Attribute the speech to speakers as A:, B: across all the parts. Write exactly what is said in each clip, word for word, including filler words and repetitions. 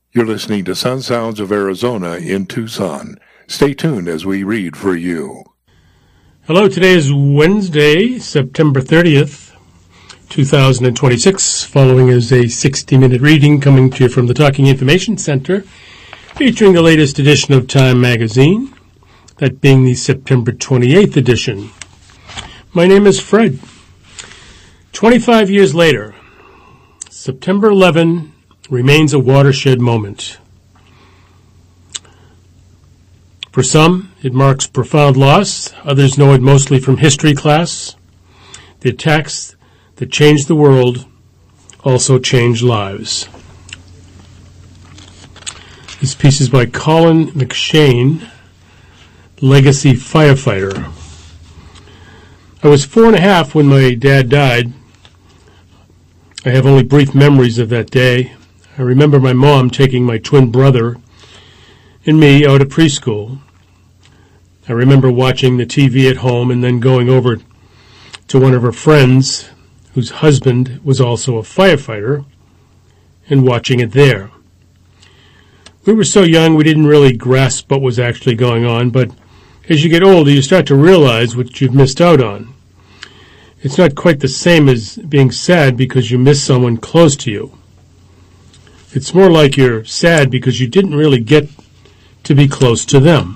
A: You're listening to Sun Sounds of Arizona in Tucson. Stay tuned as we read for you.
B: Hello, today is Wednesday, September thirtieth, two thousand twenty-six. Following is a sixty-minute reading coming to you from the Talking Information Center, featuring the latest edition of Time magazine, that being the September twenty-eighth edition. My name is Fred. twenty-five years later, September eleventh remains a watershed moment. For some, it marks profound loss. Others know it mostly from history class. The attacks that changed the world also changed lives. This piece is by Colin McShane, Legacy Firefighter. I was four and a half when my dad died. I have only brief memories of that day. I remember my mom taking my twin brother and me out of preschool. I remember watching the T V at home and then going over to one of her friends, whose husband was also a firefighter, and watching it there. We were so young we didn't really grasp what was actually going on, but as you get older you start to realize what you've missed out on. It's not quite the same as being sad because you miss someone close to you. It's more like you're sad because you didn't really get to be close to them.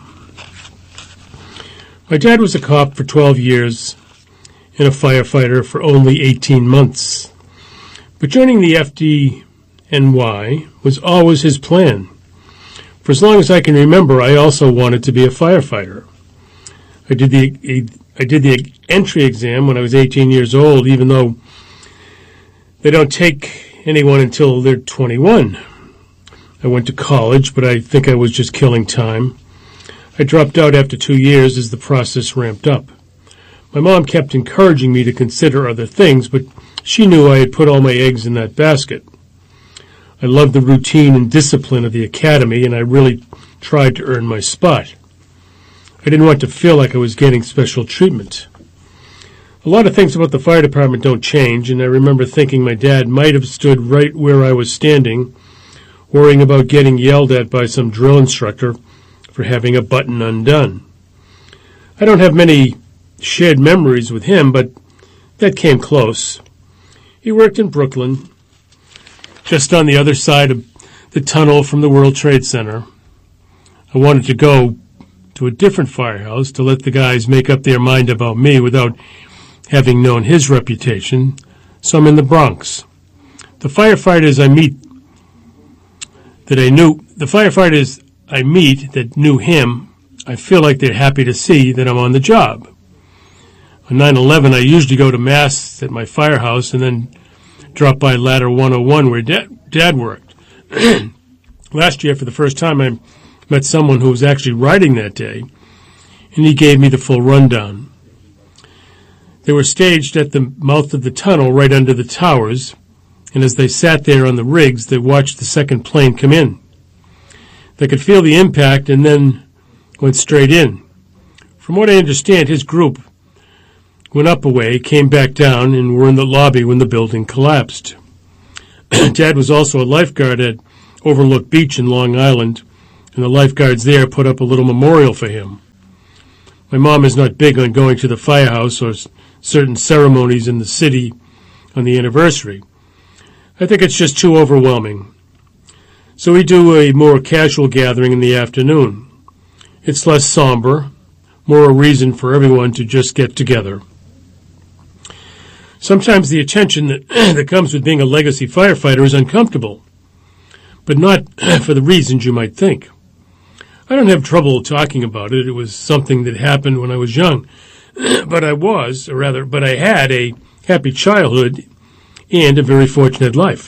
B: My dad was a cop for twelve years and a firefighter for only eighteen months. But joining the F D N Y was always his plan. For as long as I can remember, I also wanted to be a firefighter. I did the I did the entry exam when I was eighteen years old, even though they don't take anyone until they're twenty-one. I went to college, but I think I was just killing time. I dropped out after two years as the process ramped up. My mom kept encouraging me to consider other things, but she knew I had put all my eggs in that basket. I loved the routine and discipline of the academy, and I really tried to earn my spot. I didn't want to feel like I was getting special treatment. A lot of things about the fire department don't change, and I remember thinking my dad might have stood right where I was standing, worrying about getting yelled at by some drill instructor for having a button undone. I don't have many shared memories with him, but that came close. He worked in Brooklyn, just on the other side of the tunnel from the World Trade Center. I wanted to go to a different firehouse to let the guys make up their mind about me without having known his reputation, so I'm in the Bronx. The firefighters I meet that I knew, the firefighters I meet that knew him, I feel like they're happy to see that I'm on the job. On nine eleven, I usually go to Mass at my firehouse and then drop by Ladder one oh one where Dad, Dad worked. Last year, for the first time, I met someone who was actually riding that day, and he gave me the full rundown. They were staged at the mouth of the tunnel right under the towers, and as they sat there on the rigs, they watched the second plane come in. They could feel the impact and then went straight in. From what I understand, his group went up a way, came back down, and were in the lobby when the building collapsed. Dad was also a lifeguard at Overlook Beach in Long Island, and the lifeguards there put up a little memorial for him. My mom is not big on going to the firehouse or certain ceremonies in the city on the anniversary. I think it's just too overwhelming. So we do a more casual gathering in the afternoon. It's less somber, more a reason for everyone to just get together. Sometimes the attention that, that comes with being a legacy firefighter is uncomfortable, but not for the reasons you might think. I don't have trouble talking about it. It was something that happened when I was young. But I was, or rather, but I had a happy childhood and a very fortunate life.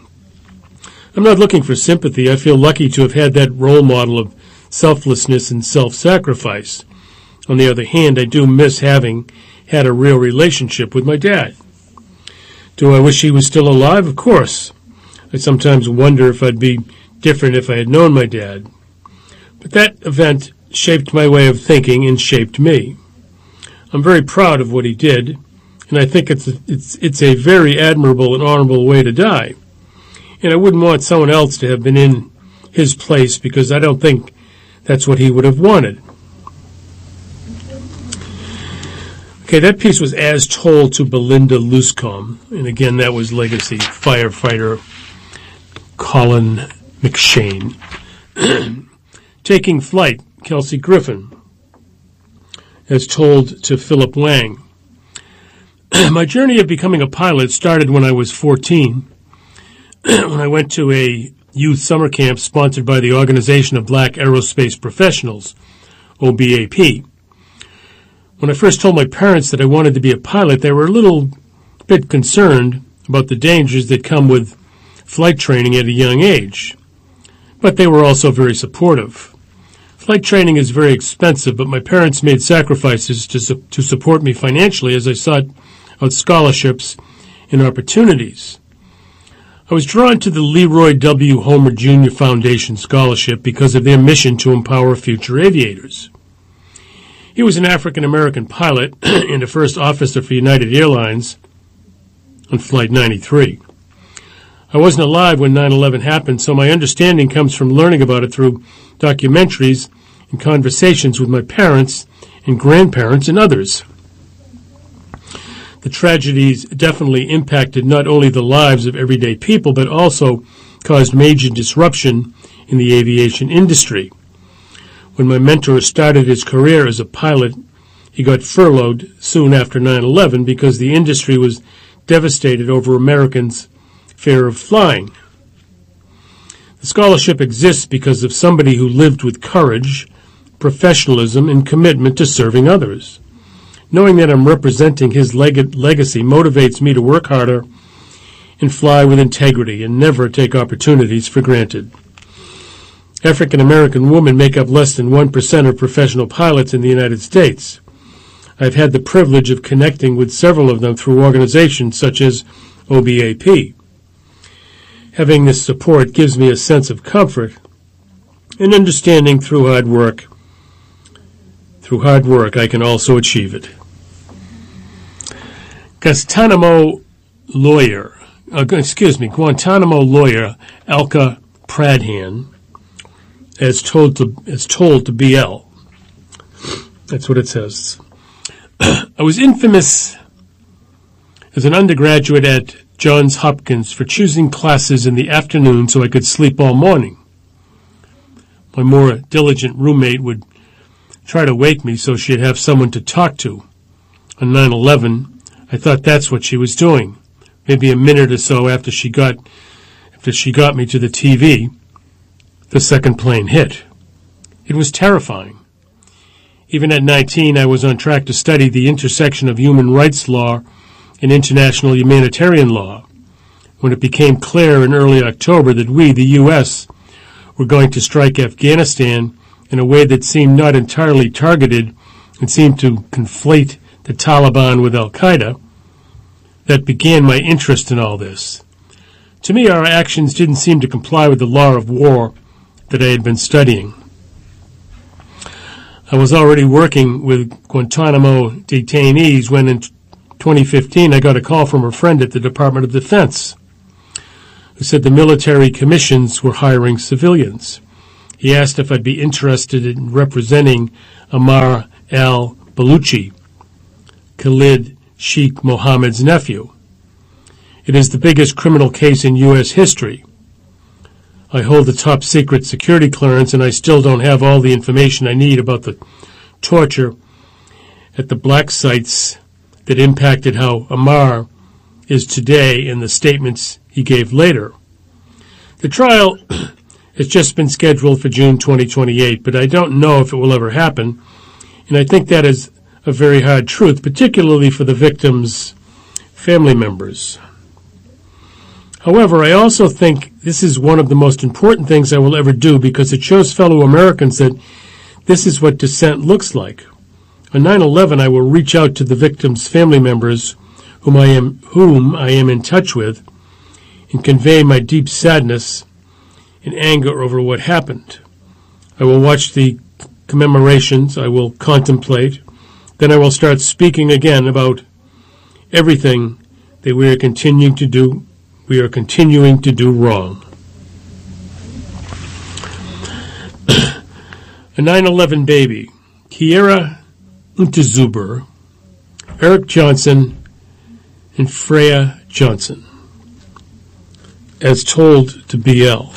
B: I'm not looking for sympathy. I feel lucky to have had that role model of selflessness and self-sacrifice. On the other hand, I do miss having had a real relationship with my dad. Do I wish he was still alive? Of course. I sometimes wonder if I'd be different if I had known my dad. But that event shaped my way of thinking and shaped me. I'm very proud of what he did, and I think it's a, it's it's a very admirable and honorable way to die. And I wouldn't want someone else to have been in his place because I don't think that's what he would have wanted. Okay, that piece was As Told to Belinda Luscombe, and again, that was legacy firefighter Colin McShane. Taking Flight, Kelsey Griffin, As Told to Philip Wang. My journey of becoming a pilot started when I was fourteen, when I went to a youth summer camp sponsored by the Organization of Black Aerospace Professionals, O B A P. When I first told my parents that I wanted to be a pilot, they were a little bit concerned about the dangers that come with flight training at a young age. But they were also very supportive. Flight training is very expensive, but my parents made sacrifices to, su- to support me financially as I sought out scholarships and opportunities. I was drawn to the Leroy W. Homer Junior Foundation Scholarship because of their mission to empower future aviators. He was an African-American pilot and a first officer for United Airlines on Flight ninety-three. I wasn't alive when nine eleven happened, so my understanding comes from learning about it through documentaries and conversations with my parents and grandparents and others. The tragedies definitely impacted not only the lives of everyday people, but also caused major disruption in the aviation industry. When my mentor started his career as a pilot, he got furloughed soon after nine eleven because the industry was devastated over Americans' fear of flying. The scholarship exists because of somebody who lived with courage, professionalism, and commitment to serving others. Knowing that I'm representing his leg- legacy motivates me to work harder and fly with integrity and never take opportunities for granted. African-American women make up less than one percent of professional pilots in the United States. I've had the privilege of connecting with several of them through organizations such as O B A P. Having this support gives me a sense of comfort and understanding through hard work. Through hard work, I can also achieve it. Guantanamo lawyer, uh, excuse me, Guantanamo lawyer Alka Pradhan, as told to as told to B L. That's what it says. I was infamous as an undergraduate at Johns Hopkins for choosing classes in the afternoon so I could sleep all morning. My more diligent roommate would try to wake me so she'd have someone to talk to. On nine eleven, I thought that's what she was doing. Maybe a minute or so after she got after she got me to the T V, the second plane hit. It was terrifying. Even at nineteen, I was on track to study the intersection of human rights law and international humanitarian law. When it became clear in early October that we, the U S, were going to strike Afghanistan in a way that seemed not entirely targeted and seemed to conflate the Taliban with Al-Qaeda, that began my interest in all this. To me, our actions didn't seem to comply with the law of war that I had been studying. I was already working with Guantanamo detainees when in twenty fifteen I got a call from a friend at the Department of Defense who said the military commissions were hiring civilians. He asked if I'd be interested in representing Ammar al-Baluchi, Khalid Sheikh Mohammed's nephew. It is the biggest criminal case in U S history. I hold the top secret security clearance, and I still don't have all the information I need about the torture at the black sites that impacted how Ammar is today and the statements he gave later. The trial has just been scheduled for June twenty twenty-eight, but I don't know if it will ever happen, and I think that is a very hard truth, particularly for the victims' family members. However, I also think this is one of the most important things I will ever do because it shows fellow Americans that this is what dissent looks like. On nine eleven, I will reach out to the victims' family members whom I am, whom I am in touch with and convey my deep sadness and anger over what happened. I will watch the commemorations. I will contemplate. Then I will start speaking again about everything that we are continuing to do we are continuing to do wrong. A nine eleven baby, Kiera Unterzuber, Eric Johnson, and Freya Johnson, as told to B L.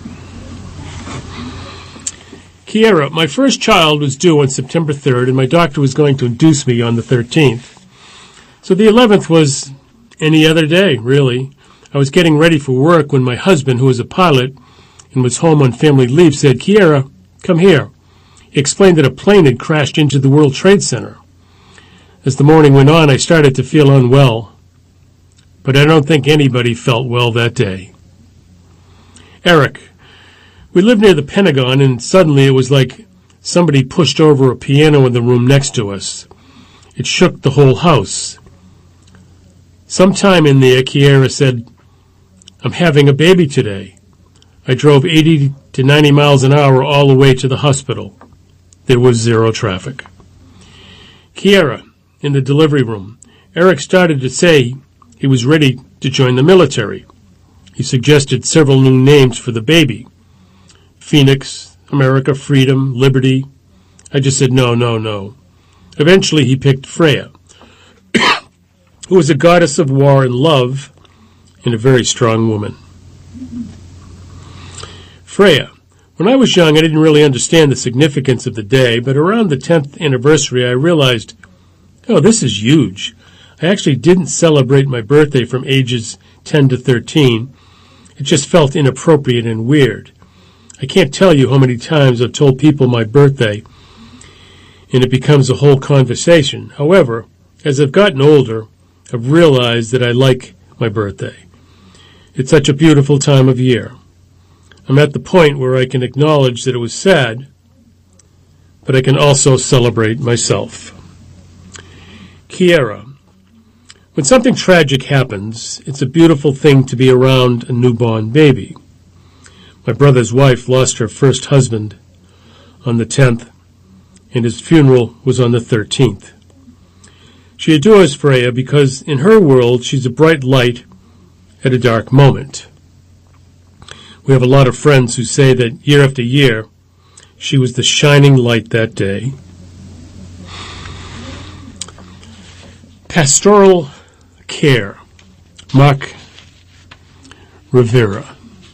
B: Kiera, my first child was due on September third, and my doctor was going to induce me on the thirteenth. So the eleventh was any other day, really. I was getting ready for work when my husband, who was a pilot and was home on family leave, said, Kiera, come here. He explained that a plane had crashed into the World Trade Center. As the morning went on, I started to feel unwell, but I don't think anybody felt well that day. Eric, we lived near the Pentagon, and suddenly it was like somebody pushed over a piano in the room next to us. It shook the whole house. Sometime in there, Kiera said, I'm having a baby today. I drove eighty to ninety miles an hour all the way to the hospital. There was zero traffic. Kiera, in the delivery room, Eric started to say he was ready to join the military. He suggested several new names for the baby. Phoenix, America, Freedom, Liberty. I just said no, no, no. Eventually he picked Freya, who was a goddess of war and love and a very strong woman. Freya. When I was young, I didn't really understand the significance of the day, but around the tenth anniversary, I realized, oh, this is huge. I actually didn't celebrate my birthday from ages ten to thirteen. It just felt inappropriate and weird. I can't tell you how many times I've told people my birthday, and it becomes a whole conversation. However, as I've gotten older, I've realized that I like my birthday. It's such a beautiful time of year. I'm at the point where I can acknowledge that it was sad, but I can also celebrate myself. Kiera. When something tragic happens, it's a beautiful thing to be around a newborn baby. My brother's wife lost her first husband on the tenth, and his funeral was on the thirteenth. She adores Freya because in her world she's a bright light at a dark moment. We have a lot of friends who say that year after year she was the shining light that day. Pastoral care. Mark Rivera.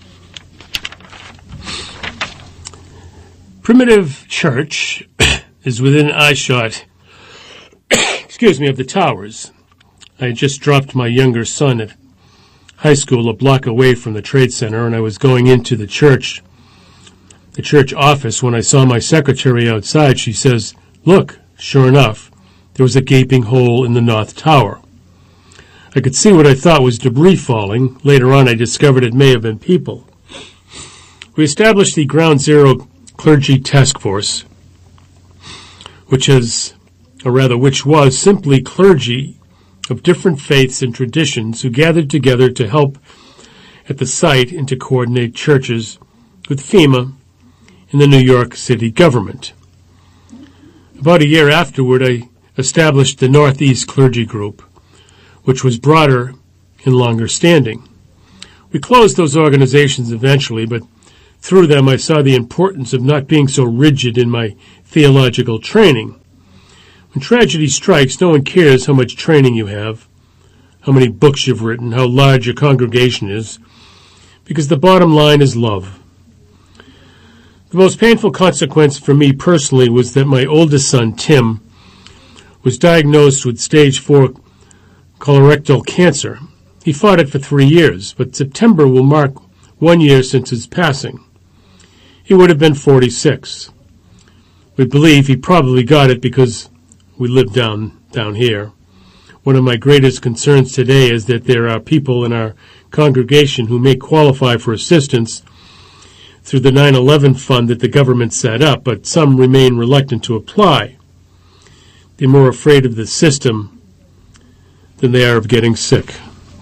B: Primitive Church is within eyeshot, excuse me, of the towers. I had just dropped my younger son at high school a block away from the Trade Center, and I was going into the church, the church office, when I saw my secretary outside. She says, look, sure enough, there was a gaping hole in the North Tower. I could see what I thought was debris falling. Later on, I discovered it may have been people. We established the Ground Zero Clergy Task Force, which has, or rather which was, simply clergy of different faiths and traditions who gathered together to help at the site and to coordinate churches with FEMA and the New York City government. About a year afterward, I established the Northeast Clergy Group, which was broader and longer standing. We closed those organizations eventually, but through them I saw the importance of not being so rigid in my theological training. When tragedy strikes, no one cares how much training you have, how many books you've written, how large your congregation is, because the bottom line is love. The most painful consequence for me personally was that my oldest son, Tim, was diagnosed with stage four colorectal cancer. He fought it for three years, but September will mark one year since his passing. He would have been forty-six. We believe he probably got it because we live down down here. One of my greatest concerns today is that there are people in our congregation who may qualify for assistance through the nine eleven fund that the government set up, but some remain reluctant to apply. They're more afraid of the system than they are of getting sick.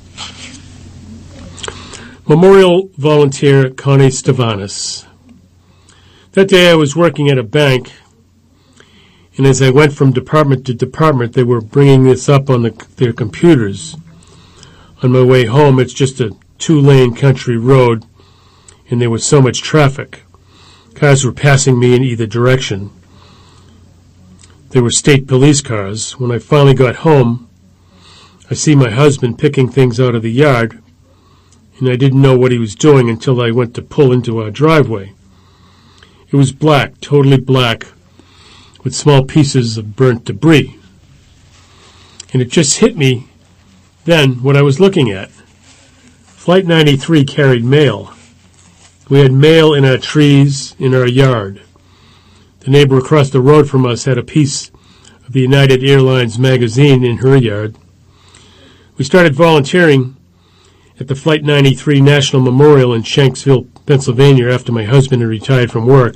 B: Memorial volunteer Connie Stavanis. That day I was working at a bank, and as I went from department to department, they were bringing this up on the, their computers. On my way home, it's just a two-lane country road, and there was so much traffic. Cars were passing me in either direction. There were state police cars. When I finally got home, I see my husband picking things out of the yard, and I didn't know what he was doing until I went to pull into our driveway. It was black, totally black, with small pieces of burnt debris. And it just hit me then what I was looking at. Flight ninety-three carried mail. We had mail in our trees in our yard. The neighbor across the road from us had a piece of the United Airlines magazine in her yard. We started volunteering at the Flight ninety-three National Memorial in Shanksville, Pennsylvania, after my husband had retired from work,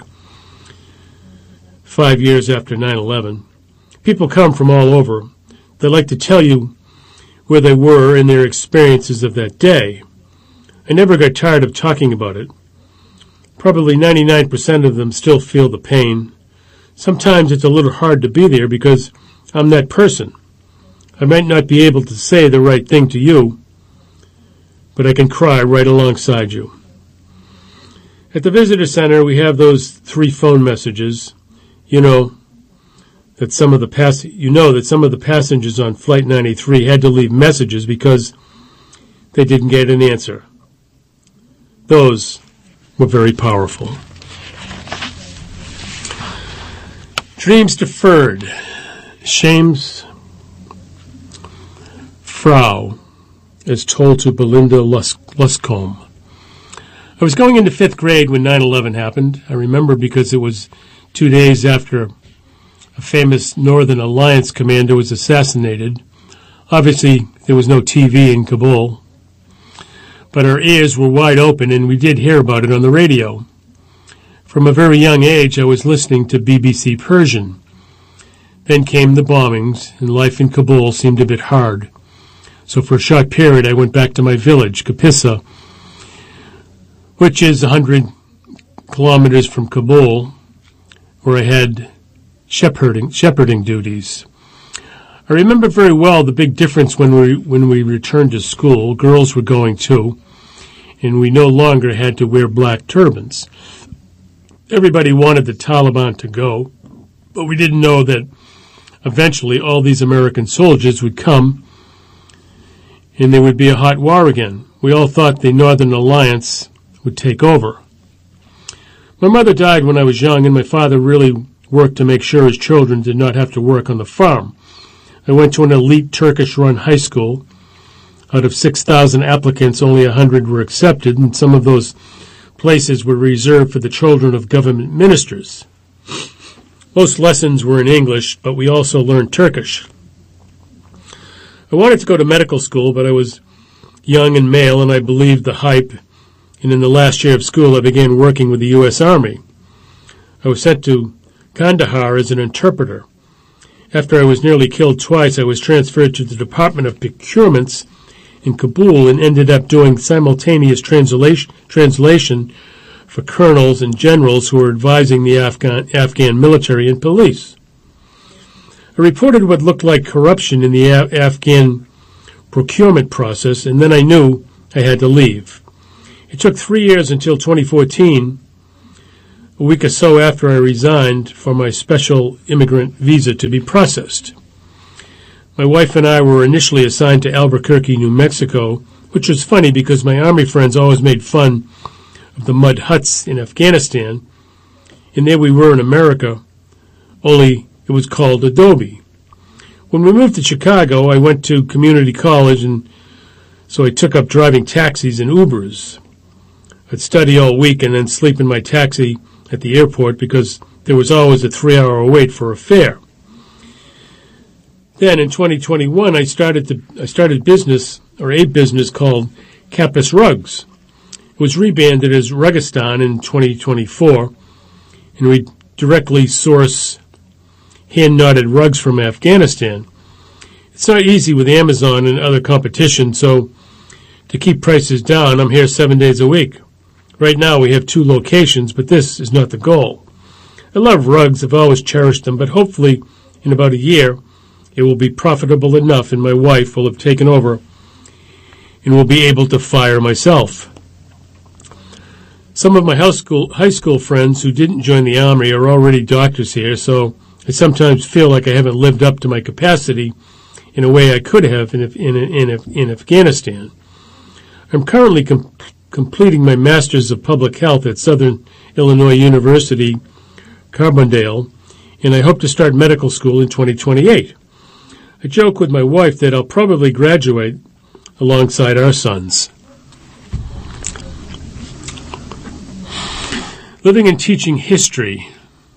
B: five years after nine eleven. People come from all over. They like to tell you where they were and their experiences of that day. I never got tired of talking about it. Probably ninety-nine percent of them still feel the pain. Sometimes it's a little hard to be there because I'm that person. I might not be able to say the right thing to you, but I can cry right alongside you. At the visitor center, we have those three phone messages. You know that some of the pass- you know that some of the passengers on Flight ninety-three had to leave messages because they didn't get an answer. Those were very powerful. Dreams deferred. Shames Frau, as told to Belinda Lus- Luscombe. I was going into fifth grade when nine eleven happened. I remember because it was two days after a famous Northern Alliance commander was assassinated. Obviously, there was no T V in Kabul, but our ears were wide open and we did hear about it on the radio. From a very young age, I was listening to B B C Persian. Then came the bombings, and life in Kabul seemed a bit hard. So for a short period, I went back to my village, Kapisa, which is one hundred kilometers from Kabul, where I had shepherding, shepherding duties. I remember very well the big difference when we when we returned to school. Girls were going too, and we no longer had to wear black turbans. Everybody wanted the Taliban to go, but we didn't know that eventually all these American soldiers would come and there would be a hot war again. We all thought the Northern Alliance would take over. My mother died when I was young, and my father really worked to make sure his children did not have to work on the farm. I went to an elite Turkish-run high school. Out of six thousand applicants, only one hundred were accepted, and some of those places were reserved for the children of government ministers. Most lessons were in English, but we also learned Turkish. I wanted to go to medical school, but I was young and male, and I believed the hype, and in the last year of school I began working with the U S Army. I was sent to Kandahar as an interpreter. After I was nearly killed twice, I was transferred to the Department of Procurements in Kabul and ended up doing simultaneous translation, translation for colonels and generals who were advising the Afghan, Afghan military and police. I reported what looked like corruption in the Af- Afghan procurement process, and then I knew I had to leave. It took three years until twenty fourteen, a week or so after I resigned, for my special immigrant visa to be processed. My wife and I were initially assigned to Albuquerque, New Mexico, which was funny because my Army friends always made fun of the mud huts in Afghanistan, and there we were in America, only it was called Adobe. When we moved to Chicago, I went to community college, and so I took up driving taxis and Ubers. I'd study all week and then sleep in my taxi at the airport because there was always a three-hour wait for a fare. Then in twenty twenty-one, I started to I started business or a business called Campus Rugs. It was rebranded as Rugistan in twenty twenty-four, and we directly source hand-knotted rugs from Afghanistan. It's not easy with Amazon and other competition, so to keep prices down, I'm here seven days a week. Right now we have two locations, but this is not the goal. I love rugs. I've always cherished them, but hopefully in about a year it will be profitable enough and my wife will have taken over and will be able to fire myself. Some of my high school, high school friends who didn't join the Army are already doctors here, so I sometimes feel like I haven't lived up to my capacity in a way I could have in, in, in, in Afghanistan. I'm currently com- completing my Master's of Public Health at Southern Illinois University, Carbondale, and I hope to start medical school in twenty twenty-eight. I joke with my wife that I'll probably graduate alongside our sons. Living and teaching history.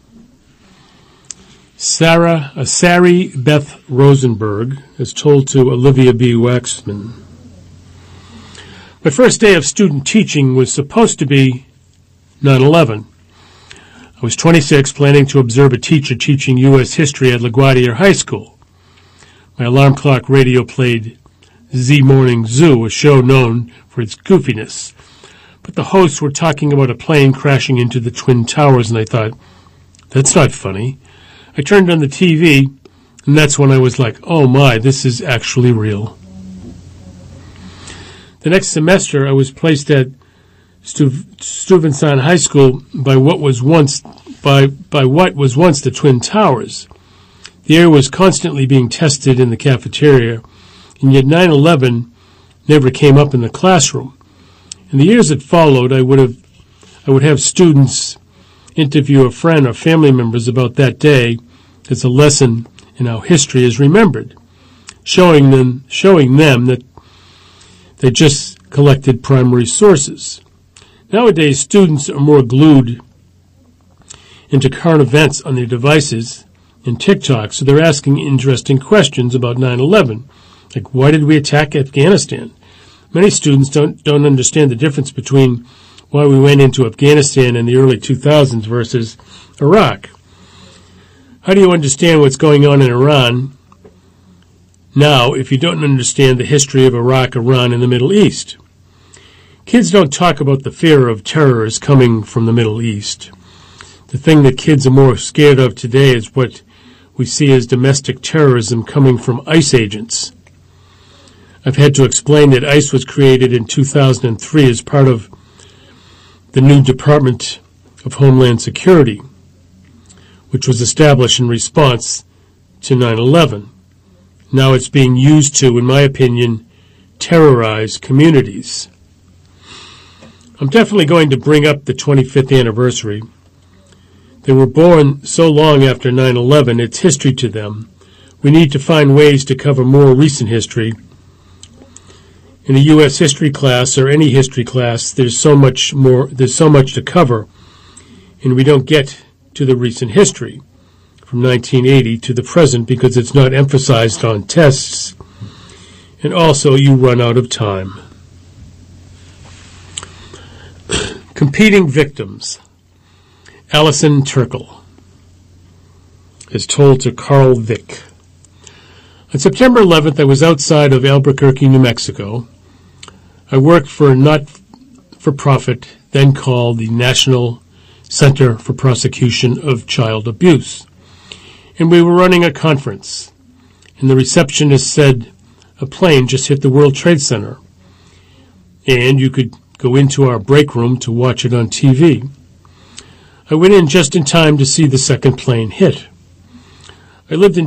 B: Sarah, uh, Sari Beth Rosenberg is told to Olivia B. Waxman. My first day of student teaching was supposed to be nine eleven. I was twenty-six, planning to observe a teacher teaching U S history at LaGuardia High School. My alarm clock radio played Z Morning Zoo, a show known for its goofiness. But the hosts were talking about a plane crashing into the Twin Towers, and I thought, that's not funny. I turned on the T V, and that's when I was like, oh my, this is actually real. The next semester, I was placed at Stu- Stuyvesant High School by what was once by by what was once the Twin Towers. The air was constantly being tested in the cafeteria, and yet nine eleven never came up in the classroom. In the years that followed, I would have I would have students interview a friend or family members about that day as a lesson in how history is remembered, showing them showing them that they just collected primary sources. Nowadays, students are more glued into current events on their devices and TikTok, so they're asking interesting questions about nine eleven, like why did we attack Afghanistan? Many students don't don't understand the difference between why we went into Afghanistan in the early two thousands versus Iraq. How do you understand what's going on in Iran now if you don't understand the history of Iraq, Iran, and the Middle East? Kids don't talk about the fear of terrorists coming from the Middle East. The thing that kids are more scared of today is what we see as domestic terrorism coming from ICE agents. I've had to explain that ICE was created in two thousand three as part of the new Department of Homeland Security, which was established in response to nine eleven. Now it's being used to, in my opinion, terrorize communities. I'm definitely going to bring up the twenty-fifth anniversary. They were born so long after nine eleven, it's history to them. We need to find ways to cover more recent history. In a U S history class or any history class, there's so much more, there's so much to cover, and we don't get to the recent history from nineteen eighty to the present because it's not emphasized on tests, and also you run out of time. Competing victims. Allison Turkle is told to Carl Vick. On September eleventh, I was outside of Albuquerque, New Mexico. I worked for a not-for-profit, then called the National Center for Prosecution of Child Abuse. And we were running a conference. And the receptionist said a plane just hit the World Trade Center. And you could go into our break room to watch it on T V. I went in just in time to see the second plane hit. I lived in